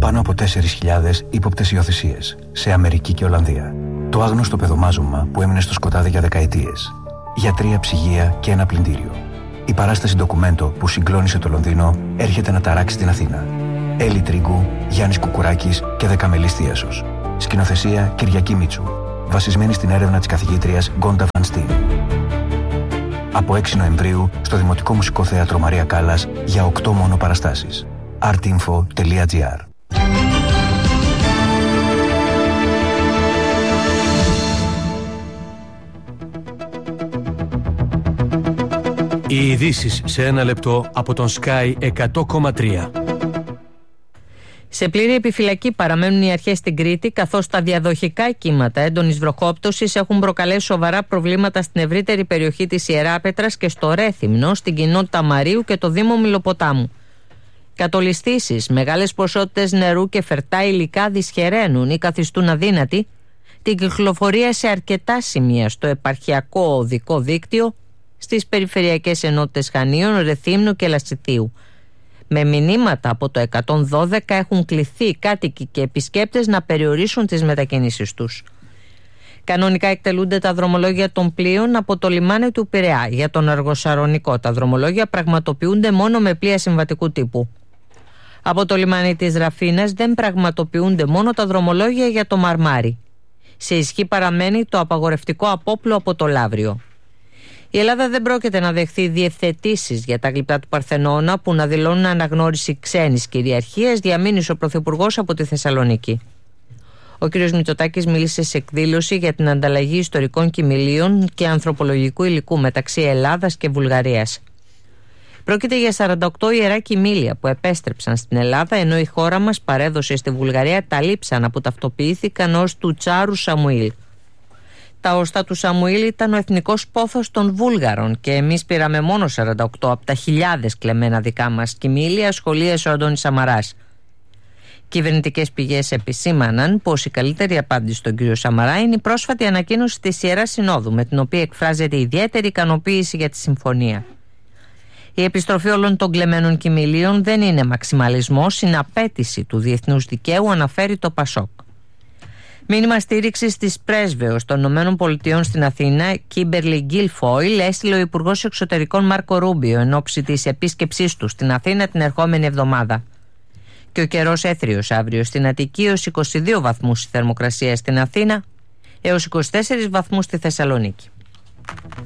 πάνω από 4.000 ύποπτες υιοθεσίες σε Αμερική και Ολλανδία. Το άγνωστο παιδομάζωμα που έμεινε στο σκοτάδι για δεκαετίες. Γιατρία, ψυγεία και ένα πλυντήριο. Η παράσταση ντοκουμέντο που συγκλώνησε το Λονδίνο έρχεται να ταράξει την Αθήνα. Έλλη Τρίγκου, Γιάννης Κουκουράκης και Δεκαμελής Θίασος. Σκηνοθεσία Κυριακή Μίτσου. Βασισμένη στην έρευνα της καθηγήτριας Γκόντα Βαν Στίν. Από 6 Νοεμβρίου στο Δημοτικό Μουσικό Θέατρο Μαρία Κάλλας για 8 μόνο παραστάσεις. artinfo.gr. Οι ειδήσεις σε ένα λεπτό από τον Sky 100,3. Σε πλήρη επιφυλακή παραμένουν οι αρχές στην Κρήτη, καθώς τα διαδοχικά κύματα έντονης βροχόπτωσης έχουν προκαλέσει σοβαρά προβλήματα στην ευρύτερη περιοχή της Ιεράπετρας και στο Ρέθυμνο, στην κοινότητα Μαρίου και το Δήμο Μηλοποτάμου. Κατολιστήσεις, μεγάλες ποσότητες νερού και φερτά υλικά δυσχεραίνουν ή καθιστούν αδύνατη την κυκλοφορία σε αρκετά σημεία στο επαρχιακό οδικό δίκτυο, στις περιφερειακές ενότητες Χανίων, Ρεθύμνου και Λασιτίου. Με μηνύματα από το 112 έχουν κληθεί οι κάτοικοι και επισκέπτες να περιορίσουν τις μετακινήσεις τους. Κανονικά εκτελούνται τα δρομολόγια των πλοίων από το λιμάνι του Πειραιά. Για τον Αργοσαρονικό τα δρομολόγια πραγματοποιούνται μόνο με πλοία συμβατικού τύπου. Από το λιμάνι της Ραφίνας δεν πραγματοποιούνται μόνο τα δρομολόγια για το Μαρμάρι. Σε ισχύ παραμένει το απαγορευτικό απόπλου από το Λαύριο. Η Ελλάδα δεν πρόκειται να δεχθεί διευθετήσεις για τα γλυπτά του Παρθενώνα που να δηλώνουν αναγνώριση ξένης κυριαρχίας, διαμήνυσε ο Πρωθυπουργός από τη Θεσσαλονίκη. Ο κ. Μητσοτάκης μίλησε σε εκδήλωση για την ανταλλαγή ιστορικών κυμηλίων και ανθρωπολογικού υλικού μεταξύ Ελλάδας και Βουλγαρίας. Πρόκειται για 48 ιερά κυμήλια που επέστρεψαν στην Ελλάδα, ενώ η χώρα μας παρέδωσε στη Βουλγαρία τα λείψανα που ταυτοποιήθηκαν ως του Τσάρου Σαμουήλ. Τα οστά του Σαμουήλ ήταν ο εθνικός πόθος των Βούλγαρων και εμείς πήραμε μόνο 48 από τα χιλιάδες κλεμμένα δικά μας κυμήλια, σχολίασε ο Αντώνης Σαμαράς. Κυβερνητικές πηγές επισήμαναν πως η καλύτερη απάντηση στον κύριο Σαμαρά είναι η πρόσφατη ανακοίνωση της Ιεράς Συνόδου, με την οποία εκφράζεται ιδιαίτερη ικανοποίηση για τη συμφωνία. Η επιστροφή όλων των κλεμμένων κυμηλίων δεν είναι μαξιμαλισμός, είναι απέτηση του διεθνούς δικαίου, αναφέρει το Πασόκ. Μήνυμα στήριξης της πρέσβεως των ΗΠΑ στην Αθήνα, Κίμπερλι Γκίλφόιλ, έστειλε ο Υπουργός Εξωτερικών Μάρκο Ρούμπιο εν ώψη της επίσκεψής του στην Αθήνα την ερχόμενη εβδομάδα. Και ο καιρός έθριος αύριο στην Αττική, έως 22 βαθμούς η θερμοκρασία στην Αθήνα, έως 24 βαθμούς στη Θεσσαλονίκη.